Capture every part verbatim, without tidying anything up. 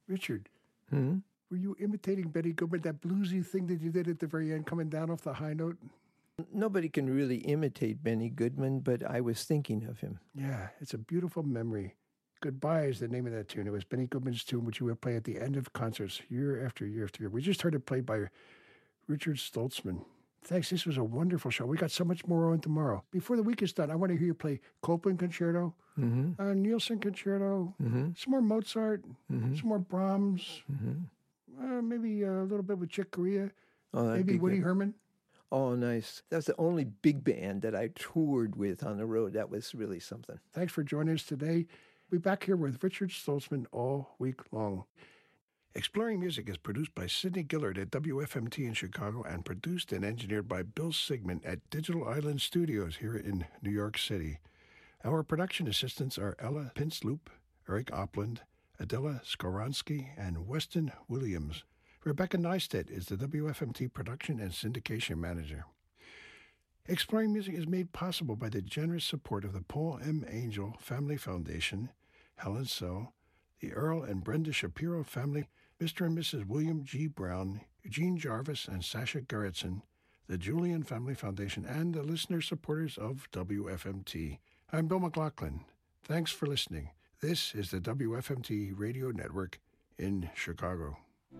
Richard, Hmm? were you imitating Benny Goodman, that bluesy thing that you did at the very end, coming down off the high note? Nobody can really imitate Benny Goodman, but I was thinking of him. Yeah, it's a beautiful memory. Goodbye is the name of that tune. It was Benny Goodman's tune, which we would play at the end of concerts year after year after year. We just heard it played by Richard Stoltzman. Thanks. This was a wonderful show. We got so much more on tomorrow. Before the week is done, I want to hear you play Copland Concerto, Mm-hmm. uh, Nielsen Concerto, Mm-hmm. some more Mozart, Mm-hmm. some more Brahms, Mm-hmm. uh, maybe a little bit with Chick Corea, Oh, that'd maybe be Woody good. Herman. Oh, nice. That's the only big band that I toured with on the road. That was really something. Thanks for joining us today. We'll be back here with Richard Stoltzman all week long. Exploring Music is produced by Sidney Gillard at W F M T in Chicago and produced and engineered by Bill Sigmund at Digital Island Studios here in New York City. Our production assistants are Ella Pinsloop, Eric Opland, Adela Skoronsky, and Weston Williams. Rebecca Neistat is the W F M T production and syndication manager. Exploring Music is made possible by the generous support of the Paul M. Angel Family Foundation, Helen So, the Earl and Brenda Shapiro family, Mister and Missus William G. Brown, Eugene Jarvis, and Sasha Gerritsen, the Julian Family Foundation, and the listener supporters of W F M T. I'm Bill McLaughlin. Thanks for listening. This is the W F M T Radio Network in Chicago.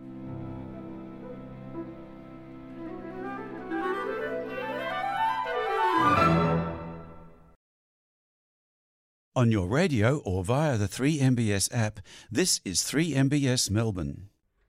On your radio or via the three M B S app, this is three M B S Melbourne.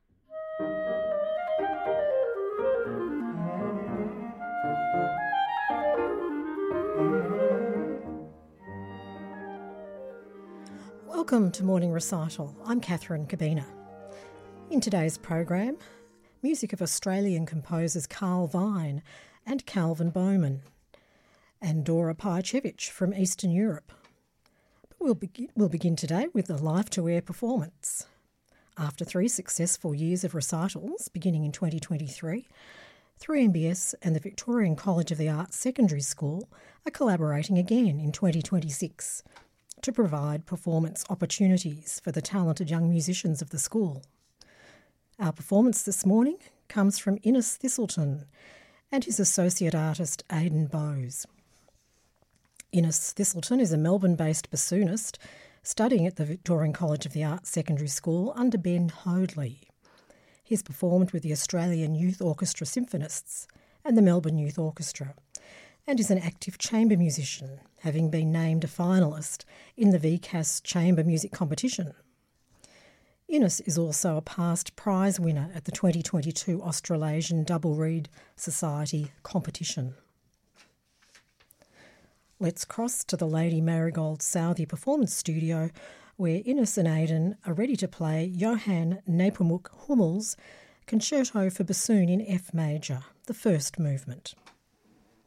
Welcome to Morning Recital. I'm Catherine Cabina. In today's program, music of Australian composers Carl Vine and Calvin Bowman, and Dora Pajcevic from Eastern Europe. We'll begin, we'll begin today with a live-to-air performance. After three successful years of recitals, beginning in twenty twenty-three, three M B S and the Victorian College of the Arts Secondary School are collaborating again in twenty twenty-six to provide performance opportunities for the talented young musicians of the school. Our performance this morning comes from Innes Thistleton and his associate artist Aidan Bowes. Innes Thistleton is a Melbourne-based bassoonist studying at the Victorian College of the Arts Secondary School under Ben Hoadley. He's performed with the Australian Youth Orchestra Symphonists and the Melbourne Youth Orchestra, and is an active chamber musician, having been named a finalist in the V C A S Chamber Music Competition. Innes is also a past prize winner at the twenty twenty-two Australasian Double Reed Society competition. Let's cross to the Lady Marigold Southey Performance Studio, where Innes and Aidan are ready to play Johann Nepomuk Hummel's Concerto for Bassoon in F major, the first movement.